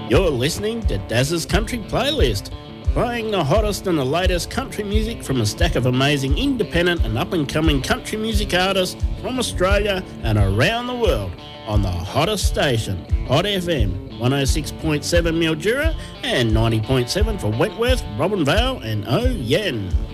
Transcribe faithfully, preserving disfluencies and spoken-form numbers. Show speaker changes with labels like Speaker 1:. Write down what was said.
Speaker 1: You're listening to Daz's Country Playlist, playing the hottest and the latest country music from a stack of amazing independent and up-and-coming country music artists from Australia and around the world on the hottest station, Hot F M, one oh six point seven Mildura and ninety point seven for Wentworth, Robinvale and Oyen.